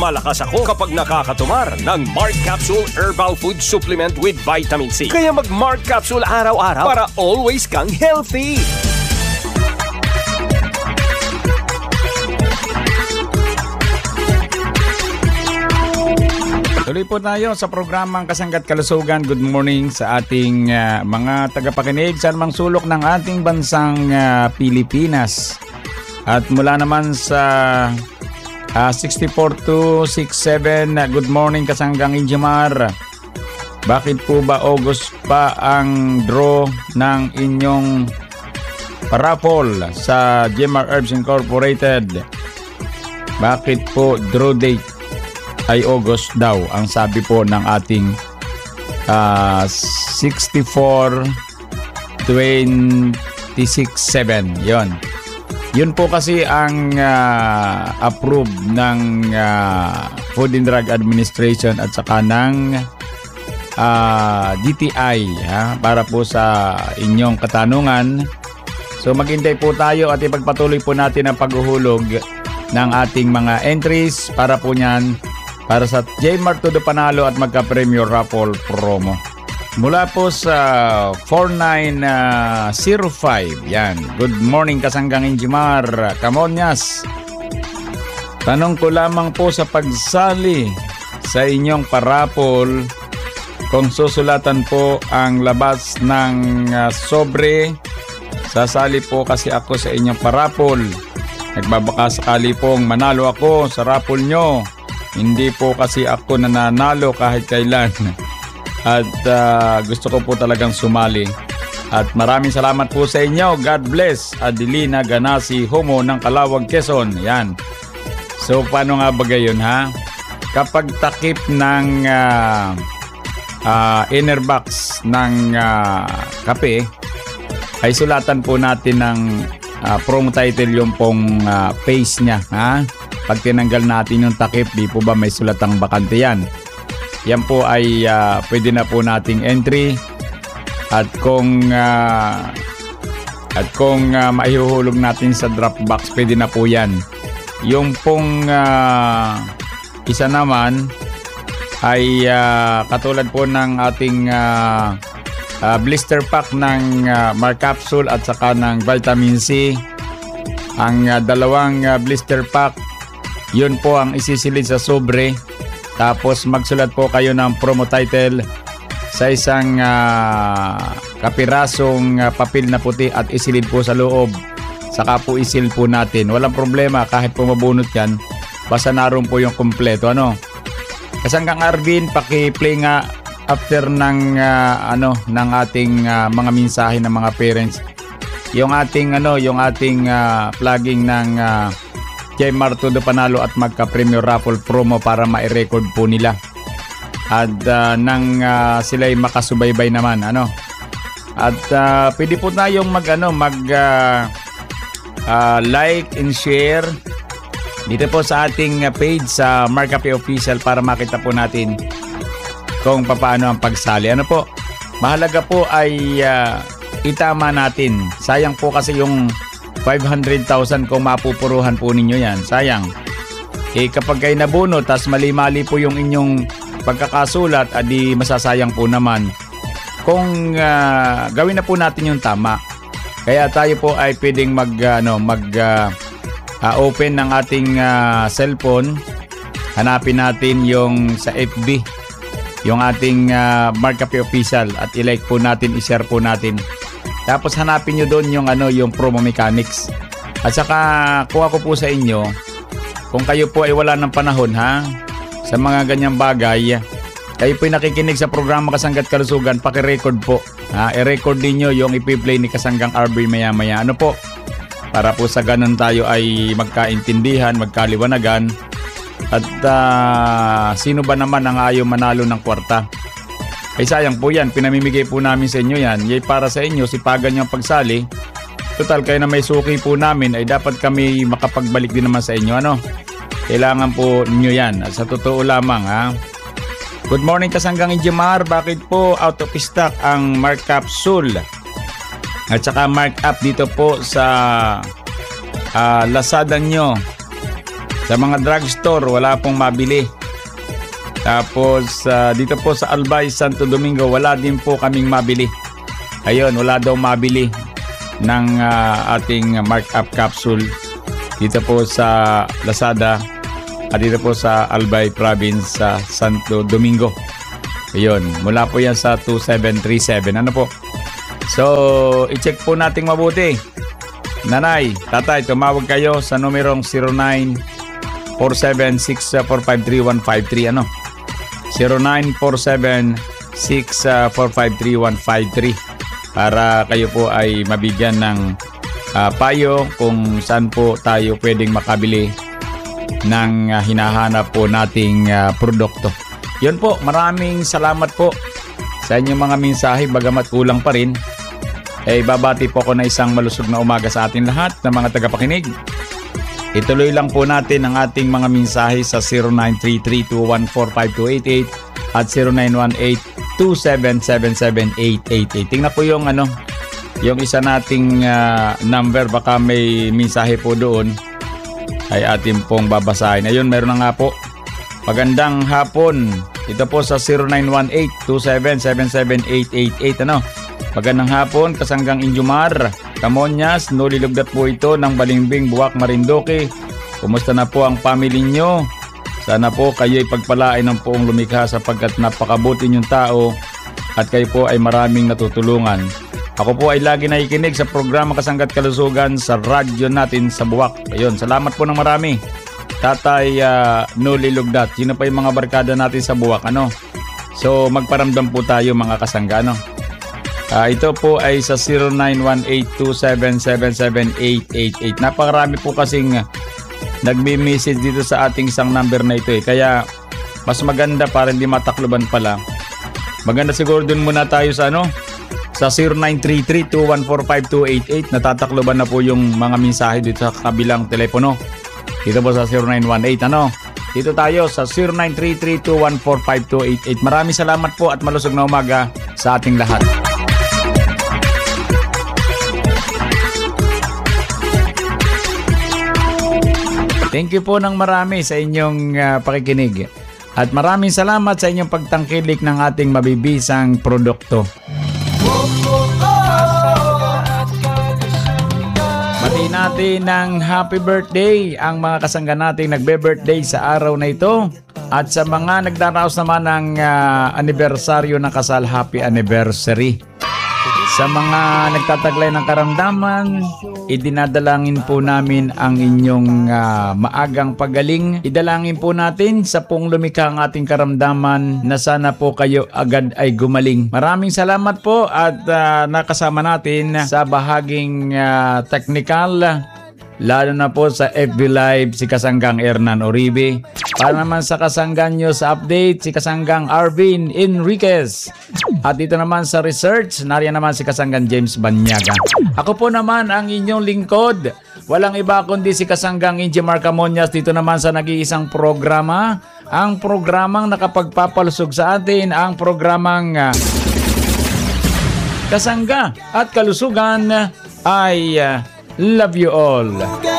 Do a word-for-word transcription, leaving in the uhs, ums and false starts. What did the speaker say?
Malakas ako kapag nakakatumar ng Mark Capsule Herbal Food Supplement with Vitamin C. Kaya mag-Mark Capsule araw-araw para always kang healthy. Tuloy po tayo sa programang Kasanggat Kalusugan. Good morning sa ating uh, mga tagapakinig sa anumang sulok ng ating bansang uh, Pilipinas. At mula naman sa Uh, sixty-four two sixty-seven, good morning Kasanggang Injimar. Bakit po ba August pa ang draw ng inyong raffle sa G M R Herbs Incorporated? Bakit po draw date ay August daw? Ang sabi po ng ating uh, sixty-four twenty-six seven. Yon. Yun po kasi ang uh, approved ng uh, Food and Drug Administration at saka ng uh, D T I ha, para po sa inyong katanungan. So maghintay po tayo at ipagpatuloy po natin ang paghuhulog ng ating mga entries para po niyan para sa J M R Todo Panalo at magka-Premio Raffle promo. Mula po sa four nine zero five. Yan. Good morning Kasanggang Injimar. Kamonyas. Tanong ko lamang po sa pagsali sa inyong parapol kung susulatan po ang labas ng uh, sobre. Sasali po kasi ako sa inyong parapol. Nagbabaka sakali pong manalo ako sa raffle nyo. Hindi po kasi ako nananalo kahit kailan. At uh, gusto ko po talagang sumali. At maraming salamat po sa inyo. God bless. Adelina Ganasi Homo ng Calawag, Quezon. Yan. So paano nga ba gayon ha? Kapag takip ng uh, uh, inner box ng uh, kape, ay sulatan po natin ng uh, promo title yung pong uh, face niya. Ha? Pag tinanggal natin yung takip, di po ba may sulatang bakante yan? Yan po ay uh, pwede na po nating entry. At kung uh, at kung uh, maihuhulog natin sa drop box, pwede na po yan. Yung pong uh, isa naman ay uh, katulad po ng ating uh, uh, blister pack ng uh, Mark Capsule at saka ng Vitamin C. Ang uh, dalawang uh, blister pack, yun po ang isisilid sa sobre. Tapos magsulat po kayo ng promo title sa isang uh, kapirasong uh, papel na puti at isilid po sa loob. Saka po isil po natin. Walang problema kahit po mabunot yan. Basta naroon po yung kompleto. Ano? Kasanggang Arvin, paki-play nga after ng uh, ano ng ating uh, mga mensahe ng mga parents. Yung ating ano, yung ating uh, plugging ng uh, J M R Todo Panalo at magka-Premio Raffle promo para ma-record po nila. At uh, nang uh, sila'y makasubaybay naman, ano. At uh, pwede po tayong mag ano, mag uh, uh, like and share dito po sa ating page sa Mark Cafe Official para makita po natin kung paano ang pagsali. Ano po? Mahalaga po ay uh, itama natin. Sayang po kasi yung five hundred thousand kung mapupuruhan po ninyo yan. Sayang. Eh kapag kayo nabunot, tas mali-mali po yung inyong pagkakasulat, adi masasayang po naman. Kung uh, gawin na po natin yung tama. Kaya tayo po ay pwedeng mag, ano, mag uh, uh, open ng ating uh, cellphone. Hanapin natin yung sa F B. Yung ating uh, Mark Cafe Official at i-like po natin, i-share po natin. Tapos hanapin nyo doon yung ano, yung promo mechanics. At saka kuha ko po sa inyo, kung kayo po ay wala ng panahon ha, sa mga ganyang bagay, kayo po ay nakikinig sa programa Kasanggat Kalusugan, paki-record po. Ha, i-record din nyo yung ipi-play ni Kasanggang R B maya-maya. Ano po? Para po sa ganun tayo ay magkaintindihan, magkaliwanagan. At uh, sino ba naman ang ayaw manalo ng kwarta? Ay sayang po yan, pinamimigay po namin sa inyo yan. Yay para sa inyo, sipagan nyo ang pagsali. Total, kayo na may suki po namin, ay dapat kami makapagbalik din naman sa inyo. Ano? Kailangan po ninyo yan. At sa totoo lamang ha. Good morning Kasanggang Injimar. Bakit po out of stock ang Mark Capsule? At saka Mark Up dito po sa uh, Lazada nyo. Sa mga drugstore, wala pong mabili. Tapos uh, dito po sa Albay, Santo Domingo, wala din po kaming mabili. Ayun, wala daw mabili ng uh, ating markup capsule dito po sa Lazada at dito po sa Albay Province sa Santo Domingo. Ayun, mula po yan sa two seven three seven. Ano po? So, i-check po nating mabuti. Nanay, tatay, tumawag kayo sa numerong zero nine four seven six four five three one five three. Ano? zero nine four seven six four five three one five three para kayo po ay mabigyan ng uh, payo kung saan po tayo pwedeng makabili ng uh, hinahanap po nating uh, produkto. Yun po, maraming salamat po sa inyong mga mensahe. Bagamat kulang pa rin, eh babati po ko na isang malusog na umaga sa ating lahat ng mga tagapakinig. Ituloy lang po natin ang ating mga mensahe sa zero nine three three two one four five two eight eight at zero nine one eight two seven seven seven eight eight eight. Tingnan po yung ano, yung isa nating uh, number, baka may mensahe po doon ay atin pong babasahin. Ayun, meron na nga po. Magandang hapon. Ito po sa zero nine one eight two seven seven seven eight eight eight. Ano? Magandang hapon, Kasanggang Injumar Camonyas, nulilugdat po ito ng Balimbing, Buwak, Marindoque. Kumusta na po ang family nyo? Sana po kayo'y pagpalain ng poong lumikha sapagkat napakabuti nyong tao at kayo po ay maraming natutulungan. Ako po ay lagi nakikinig sa programa Kasanggat Kalusugan sa radyo natin sa Buwak. Ayun, salamat po ng marami. Tatay uh, nulilugdat. Sino pa yung mga barkada natin sa Buwak? Ano? So magparamdam po tayo mga kasangga. Ano? Uh, ito po ay sa zero nine one eight two seven seven seven eight eight eight. Napakarami po kasing nagme-message dito sa ating isang number na ito eh. Kaya mas maganda para hindi matakloban pala. Maganda siguro dun muna tayo sa ano? Sa zero nine three three two one four five two eight eight. Natatakloban na po yung mga mensahe dito sa kabilang telepono. Dito po sa zero nine one eight. Ano? Dito tayo sa zero nine three three two one four five two eight eight. Maraming salamat po at malusog na umaga sa ating lahat. Thank you po ng marami sa inyong uh, pakikinig. At maraming salamat sa inyong pagtangkilik ng ating mabibisang produkto. Bati natin ng happy birthday ang mga kasangga nating nagbe-birthday sa araw na ito. At sa mga nagdaraos naman ng uh, anibersaryo ng kasal, happy anniversary. Sa mga nagtataglay ng karamdaman, idinadalangin po namin ang inyong uh, maagang pagaling. Idalangin po natin sa pong lumikha ang ating karamdaman na sana po kayo agad ay gumaling. Maraming salamat po at uh, nakasama natin sa bahaging uh, technical, lalo na po sa F B Live si Kasanggang Hernan Oribe. Para naman sa kasanggan nyo sa update, si Kasanggang Arvin Enriquez. At dito naman sa research, nariyan naman si Kasanggan James Banyaga. Ako po naman ang inyong lingkod. Walang iba kundi si Kasanggang Injumar Camonyas dito naman sa nag-iisang programa. Ang programang nakapagpapalusog sa atin, ang programang uh, Kasangga at Kalusugan ay uh, love you all.